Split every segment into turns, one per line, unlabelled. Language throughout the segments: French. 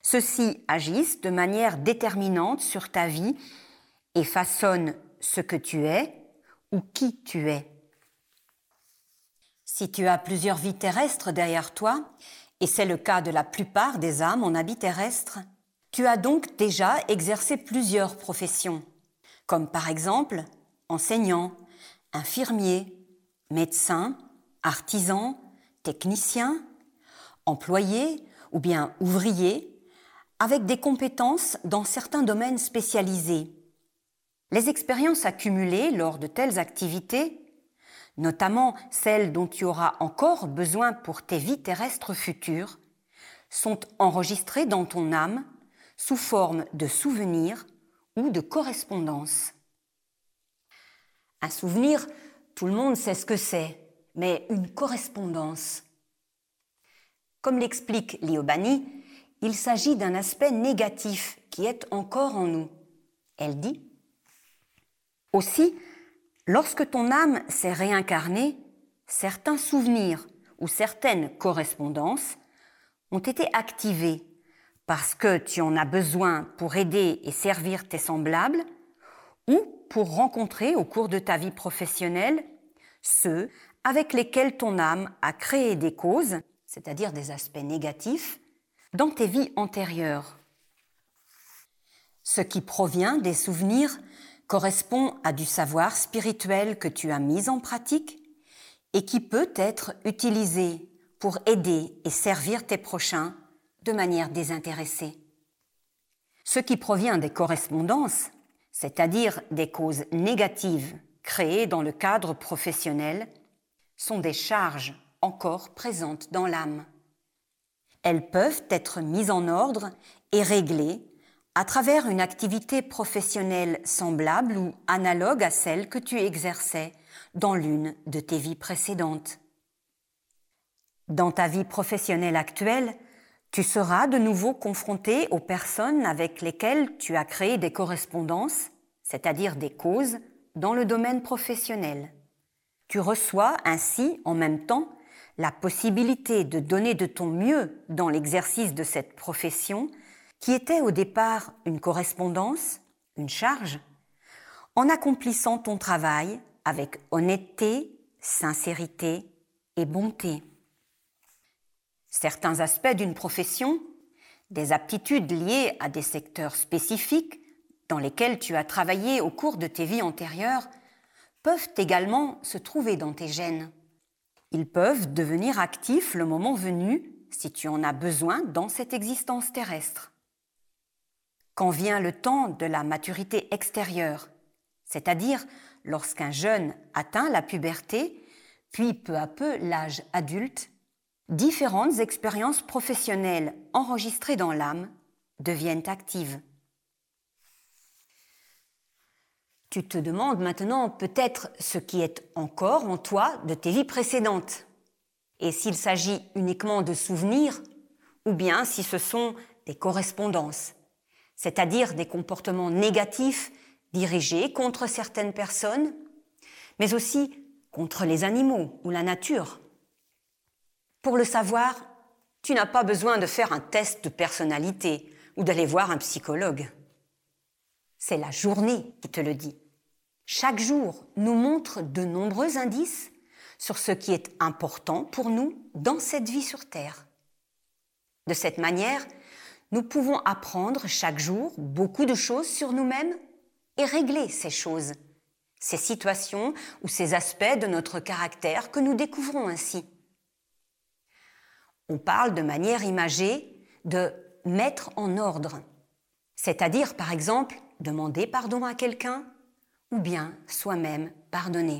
Ceux-ci agissent de manière déterminante sur ta vie et façonnent ce que tu es ou qui tu es. Si tu as plusieurs vies terrestres derrière toi, et c'est le cas de la plupart des âmes en habit terrestre, tu as donc déjà exercé plusieurs professions, comme par exemple enseignant, infirmier, médecin, artisan, technicien, employé ou bien ouvrier, avec des compétences dans certains domaines spécialisés. Les expériences accumulées lors de telles activités, notamment celles dont tu auras encore besoin pour tes vies terrestres futures, sont enregistrées dans ton âme sous forme de souvenirs ou de correspondances. Un souvenir, tout le monde sait ce que c'est, mais une correspondance. Comme l'explique Liobani, il s'agit d'un aspect négatif qui est encore en nous. Elle dit « Aussi, lorsque ton âme s'est réincarnée, certains souvenirs ou certaines correspondances ont été activés parce que tu en as besoin pour aider et servir tes semblables ou pour rencontrer au cours de ta vie professionnelle ceux avec lesquels ton âme a créé des causes, c'est-à-dire des aspects négatifs, dans tes vies antérieures. Ce qui provient des souvenirs correspond à du savoir spirituel que tu as mis en pratique et qui peut être utilisé pour aider et servir tes prochains de manière désintéressée. Ce qui provient des correspondances, c'est-à-dire des causes négatives créées dans le cadre professionnel, sont des charges encore présentes dans l'âme. Elles peuvent être mises en ordre et réglées à travers une activité professionnelle semblable ou analogue à celle que tu exerçais dans l'une de tes vies précédentes. Dans ta vie professionnelle actuelle, tu seras de nouveau confronté aux personnes avec lesquelles tu as créé des correspondances, c'est-à-dire des causes, dans le domaine professionnel. Tu reçois ainsi, en même temps, la possibilité de donner de ton mieux dans l'exercice de cette profession qui était au départ une correspondance, une charge, en accomplissant ton travail avec honnêteté, sincérité et bonté. Certains aspects d'une profession, des aptitudes liées à des secteurs spécifiques dans lesquels tu as travaillé au cours de tes vies antérieures, peuvent également se trouver dans tes gènes. Ils peuvent devenir actifs le moment venu si tu en as besoin dans cette existence terrestre. Quand vient le temps de la maturité extérieure, c'est-à-dire lorsqu'un jeune atteint la puberté, puis peu à peu l'âge adulte, différentes expériences professionnelles enregistrées dans l'âme deviennent actives. Tu te demandes maintenant peut-être ce qui est encore en toi de tes vies précédentes, et s'il s'agit uniquement de souvenirs, ou bien si ce sont des correspondances, c'est-à-dire des comportements négatifs dirigés contre certaines personnes, mais aussi contre les animaux ou la nature. Pour le savoir, tu n'as pas besoin de faire un test de personnalité ou d'aller voir un psychologue. C'est la journée qui te le dit. Chaque jour nous montre de nombreux indices sur ce qui est important pour nous dans cette vie sur Terre. De cette manière, nous pouvons apprendre chaque jour beaucoup de choses sur nous-mêmes et régler ces choses, ces situations ou ces aspects de notre caractère que nous découvrons ainsi. On parle de manière imagée de mettre en ordre, c'est-à-dire par exemple demander pardon à quelqu'un ou bien soi-même pardonner.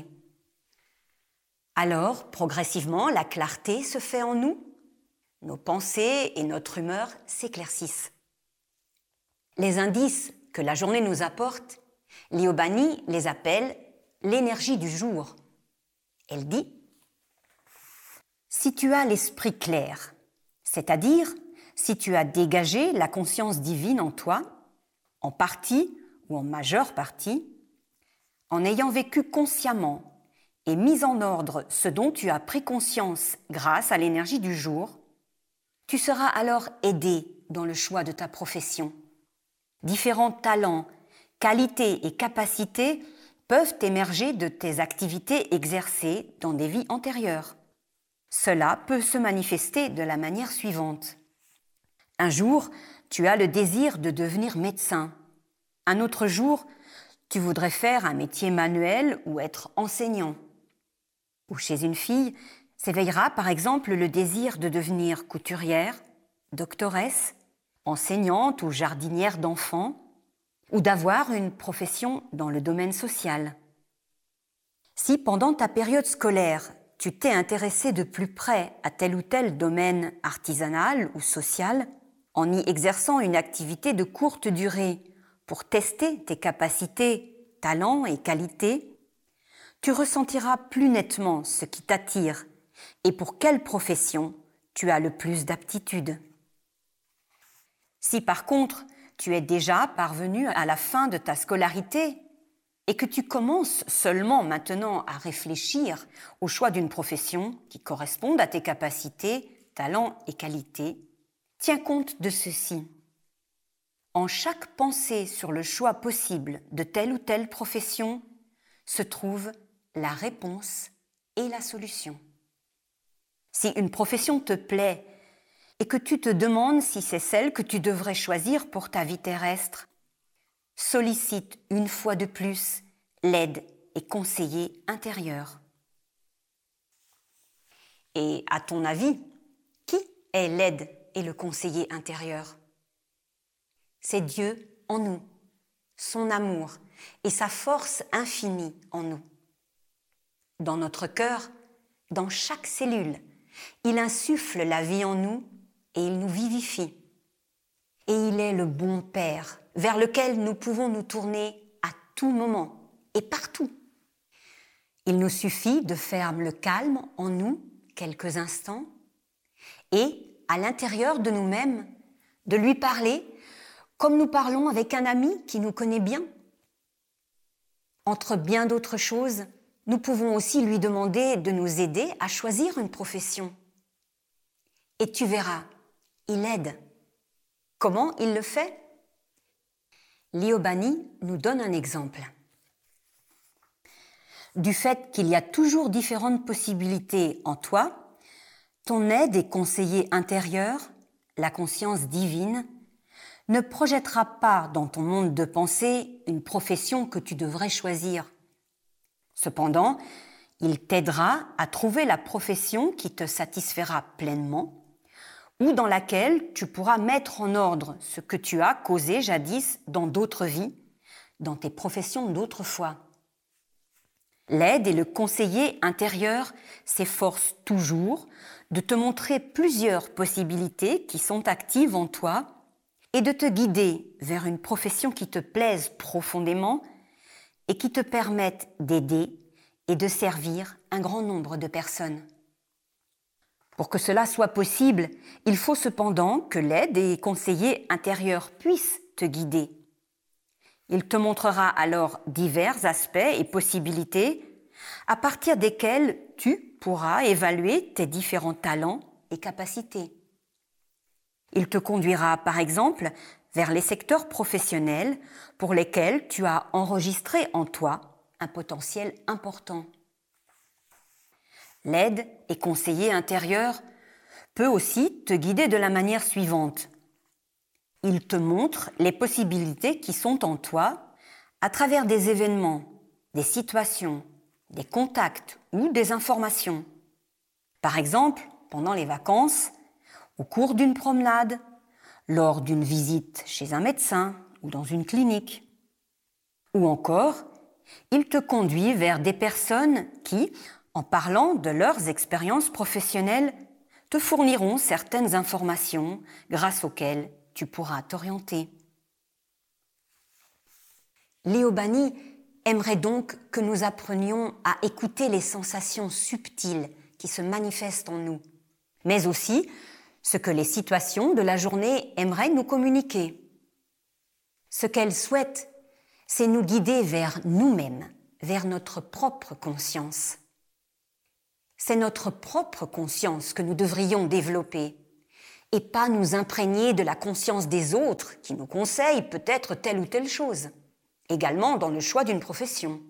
Alors, progressivement, la clarté se fait en nous, nos pensées et notre humeur s'éclaircissent. Les indices que la journée nous apporte, Liobani les appelle l'énergie du jour. Elle dit « Si tu as l'esprit clair, c'est-à-dire si tu as dégagé la conscience divine en toi, en partie ou en majeure partie, en ayant vécu consciemment et mis en ordre ce dont tu as pris conscience grâce à l'énergie du jour, tu seras alors aidé dans le choix de ta profession. Différents talents, qualités et capacités peuvent émerger de tes activités exercées dans des vies antérieures. Cela peut se manifester de la manière suivante. Un jour, tu as le désir de devenir médecin. Un autre jour, tu voudrais faire un métier manuel ou être enseignant. Ou chez une fille, s'éveillera par exemple le désir de devenir couturière, doctoresse, enseignante ou jardinière d'enfants, ou d'avoir une profession dans le domaine social. Si pendant ta période scolaire, tu t'es intéressé de plus près à tel ou tel domaine artisanal ou social, en y exerçant une activité de courte durée pour tester tes capacités, talents et qualités, tu ressentiras plus nettement ce qui t'attire et pour quelle profession tu as le plus d'aptitude. Si par contre, tu es déjà parvenu à la fin de ta scolarité et que tu commences seulement maintenant à réfléchir au choix d'une profession qui corresponde à tes capacités, talents et qualités, tiens compte de ceci. En chaque pensée sur le choix possible de telle ou telle profession se trouve la réponse et la solution. Si une profession te plaît et que tu te demandes si c'est celle que tu devrais choisir pour ta vie terrestre, sollicite une fois de plus l'aide et conseiller intérieur. Et à ton avis, qui est l'aide et le conseiller intérieur? C'est Dieu en nous, son amour et sa force infinie en nous. Dans notre cœur, dans chaque cellule, il insuffle la vie en nous et il nous vivifie. Et il est le bon Père vers lequel nous pouvons nous tourner à tout moment et partout. Il nous suffit de faire le calme en nous quelques instants et, à l'intérieur de nous-mêmes, de lui parler comme nous parlons avec un ami qui nous connaît bien. Entre bien d'autres choses, nous pouvons aussi lui demander de nous aider à choisir une profession. Et tu verras, il aide. Comment il le fait? Liobani nous donne un exemple. Du fait qu'il y a toujours différentes possibilités en toi, ton aide et conseiller intérieur, la conscience divine, ne projettera pas dans ton monde de pensée une profession que tu devrais choisir. Cependant, il t'aidera à trouver la profession qui te satisfera pleinement ou dans laquelle tu pourras mettre en ordre ce que tu as causé jadis dans d'autres vies, dans tes professions d'autrefois. L'aide et le conseiller intérieur s'efforcent toujours de te montrer plusieurs possibilités qui sont actives en toi et de te guider vers une profession qui te plaise profondément et qui te permette d'aider et de servir un grand nombre de personnes. Pour que cela soit possible, il faut cependant que l'aide et conseiller intérieur puissent te guider. Il te montrera alors divers aspects et possibilités à partir desquels tu pourras évaluer tes différents talents et capacités. Il te conduira par exemple vers les secteurs professionnels pour lesquels tu as enregistré en toi un potentiel important. L'aide et conseiller intérieur peut aussi te guider de la manière suivante. Il te montre les possibilités qui sont en toi à travers des événements, des situations, des contacts ou des informations. Par exemple, pendant les vacances, au cours d'une promenade, lors d'une visite chez un médecin ou dans une clinique. Ou encore, il te conduit vers des personnes qui, en parlant de leurs expériences professionnelles, te fourniront certaines informations grâce auxquelles tu pourras t'orienter. Liobani aimerait donc que nous apprenions à écouter les sensations subtiles qui se manifestent en nous, mais aussi ce que les situations de la journée aimeraient nous communiquer. Ce qu'elles souhaitent, c'est nous guider vers nous-mêmes, vers notre propre conscience. C'est notre propre conscience que nous devrions développer, et pas nous imprégner de la conscience des autres qui nous conseillent peut-être telle ou telle chose, également dans le choix d'une profession.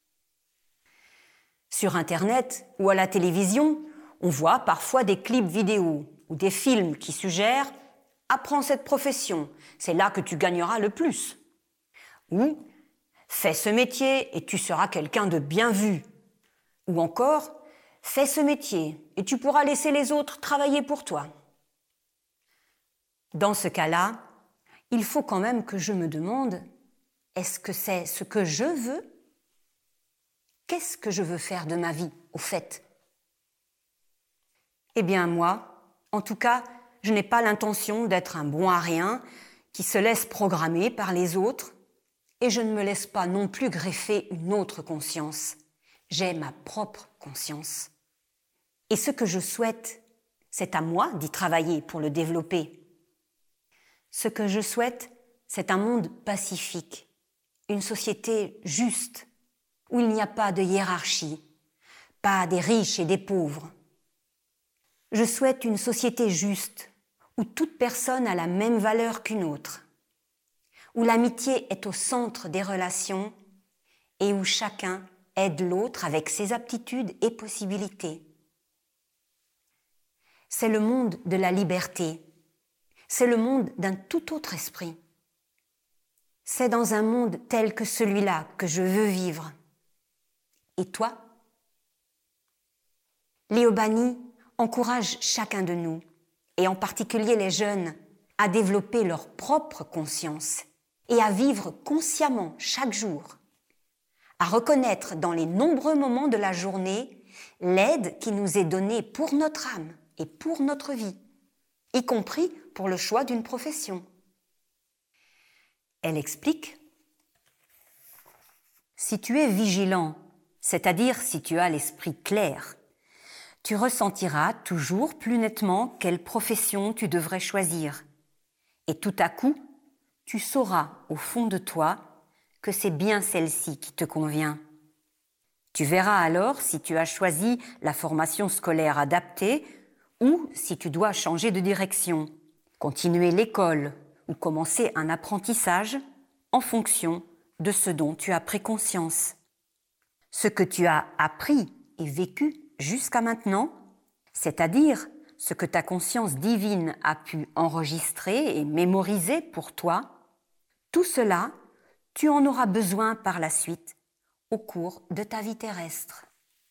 Sur Internet ou à la télévision, on voit parfois des clips vidéo ou des films qui suggèrent « Apprends cette profession, c'est là que tu gagneras le plus » ou « Fais ce métier et tu seras quelqu'un de bien vu » ou encore « Fais ce métier et tu pourras laisser les autres travailler pour toi ». Dans ce cas-là, il faut quand même que je me demande « Est-ce que c'est ce que je veux ? Qu'est-ce que je veux faire de ma vie, au fait ? » Eh bien moi, en tout cas, je n'ai pas l'intention d'être un bon à rien qui se laisse programmer par les autres et je ne me laisse pas non plus greffer une autre conscience. J'ai ma propre conscience. Et ce que je souhaite, c'est à moi d'y travailler pour le développer. Ce que je souhaite, c'est un monde pacifique, une société juste, où il n'y a pas de hiérarchie, pas des riches et des pauvres. Je souhaite une société juste, où toute personne a la même valeur qu'une autre, où l'amitié est au centre des relations et où chacun aide l'autre avec ses aptitudes et possibilités. C'est le monde de la liberté, c'est le monde d'un tout autre esprit. C'est dans un monde tel que celui-là que je veux vivre. Et toi ? Léo Banni encourage chacun de nous, et en particulier les jeunes, à développer leur propre conscience et à vivre consciemment chaque jour, à reconnaître dans les nombreux moments de la journée l'aide qui nous est donnée pour notre âme et pour notre vie, y compris pour le choix d'une profession. Elle explique : si tu es vigilant, c'est-à-dire si tu as l'esprit clair, tu ressentiras toujours plus nettement quelle profession tu devrais choisir. Et tout à coup, tu sauras au fond de toi que c'est bien celle-ci qui te convient. Tu verras alors si tu as choisi la formation scolaire adaptée ou si tu dois changer de direction, continuer l'école ou commencer un apprentissage en fonction de ce dont tu as pris conscience. Ce que tu as appris et vécu jusqu'à maintenant, c'est-à-dire ce que ta conscience divine a pu enregistrer et mémoriser pour toi, tout cela, tu en auras besoin par la suite au cours de ta vie terrestre.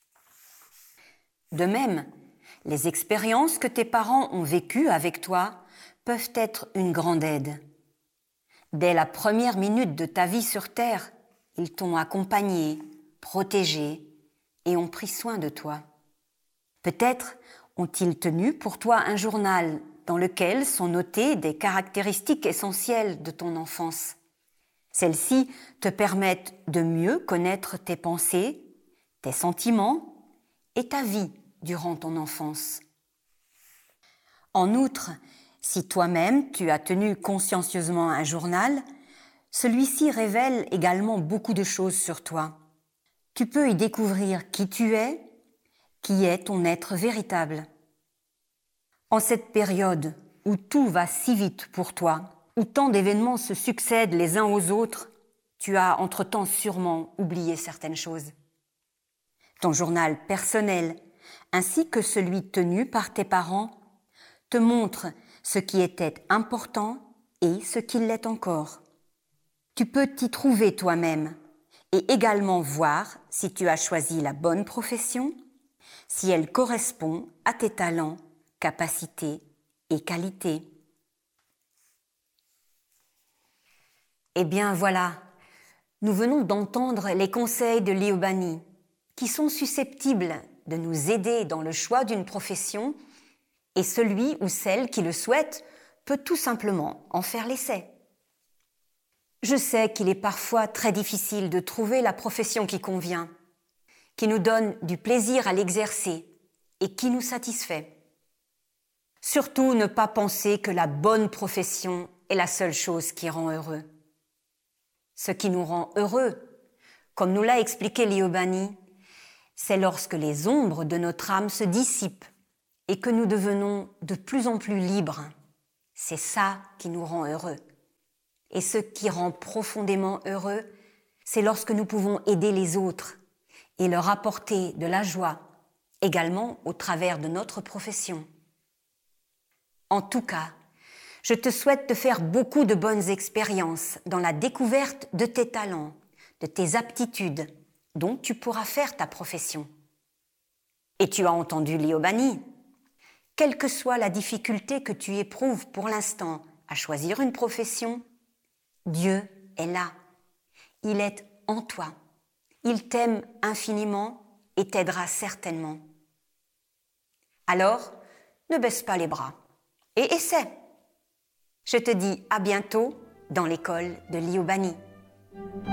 De même, les expériences que tes parents ont vécues avec toi peuvent être une grande aide. Dès la première minute de ta vie sur Terre, ils t'ont accompagné, protégé et ont pris soin de toi. Peut-être ont-ils tenu pour toi un journal dans lequel sont notées des caractéristiques essentielles de ton enfance. Celles-ci te permettent de mieux connaître tes pensées, tes sentiments et ta vie durant ton enfance. En outre, si toi-même tu as tenu consciencieusement un journal, celui-ci révèle également beaucoup de choses sur toi. Tu peux y découvrir qui tu es, qui est ton être véritable. En cette période où tout va si vite pour toi, où tant d'événements se succèdent les uns aux autres, tu as entre-temps sûrement oublié certaines choses. Ton journal personnel, ainsi que celui tenu par tes parents, te montre ce qui était important et ce qui l'est encore. Tu peux t'y trouver toi-même et également voir si tu as choisi la bonne profession, si elle correspond à tes talents, capacités et qualités. Eh bien voilà, nous venons d'entendre les conseils de Léo Banni, qui sont susceptibles de nous aider dans le choix d'une profession, et celui ou celle qui le souhaite peut tout simplement en faire l'essai. Je sais qu'il est parfois très difficile de trouver la profession qui convient, qui nous donne du plaisir à l'exercer et qui nous satisfait. Surtout ne pas penser que la bonne profession est la seule chose qui rend heureux. Ce qui nous rend heureux, comme nous l'a expliqué Léo Banni, c'est lorsque les ombres de notre âme se dissipent et que nous devenons de plus en plus libres C'est ça qui nous rend heureux. Et ce qui rend profondément heureux, c'est lorsque nous pouvons aider les autres et leur apporter de la joie, également au travers de notre profession. En tout cas, je te souhaite de faire beaucoup de bonnes expériences dans la découverte de tes talents, de tes aptitudes, dont tu pourras faire ta profession. Et tu as entendu Liobani. Quelle que soit la difficulté que tu éprouves pour l'instant à choisir une profession, Dieu est là. Il est en toi. Il t'aime infiniment et t'aidera certainement. Alors, ne baisse pas les bras et essaie. Je te dis à bientôt dans l'école de Liobani.